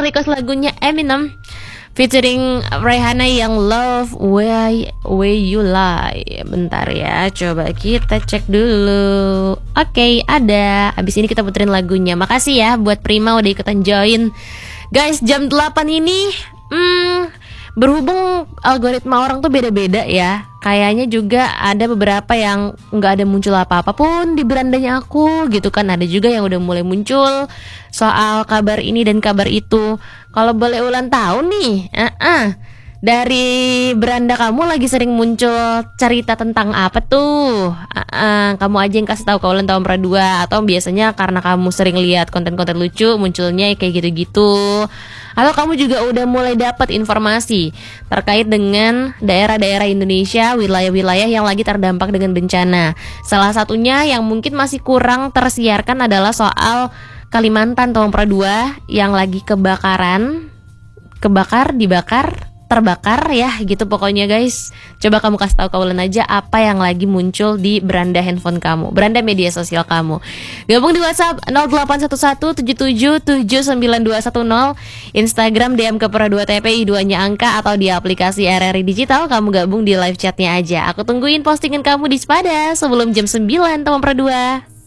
request lagunya Eminem featuring Rihanna yang Love Way You Lie. Bentar ya, coba kita cek dulu. Oke, ada. Abis ini kita puterin lagunya. Makasih ya buat Prima udah ikutan join. Guys, jam 8 ini berhubung algoritma orang tuh beda-beda ya. Kayaknya juga ada beberapa yang nggak ada muncul apa-apa pun di berandanya aku gitu kan. Ada juga yang udah mulai muncul soal kabar ini dan kabar itu. Kalau boleh ulang tahun nih, dari beranda kamu lagi sering muncul cerita tentang apa tuh? Kamu aja yang kasih tahu ke ulang tahun pra-2. Atau biasanya karena kamu sering lihat konten-konten lucu munculnya kayak gitu-gitu. Atau kamu juga udah mulai dapat informasi terkait dengan daerah-daerah Indonesia, wilayah-wilayah yang lagi terdampak dengan bencana. Salah satunya yang mungkin masih kurang tersiarkan adalah soal Kalimantan tahun pra-2 yang lagi terbakar ya gitu pokoknya guys. Coba kamu kasih tahu kaulan aja apa yang lagi muncul di beranda handphone kamu, beranda media sosial kamu. Gabung di WhatsApp 081177792210, Instagram DM ke pra2 TPI 2-nya angka, atau di aplikasi RRI Digital kamu gabung di live chatnya aja. Aku tungguin postingan kamu di Spada sebelum jam 9 teman pra2.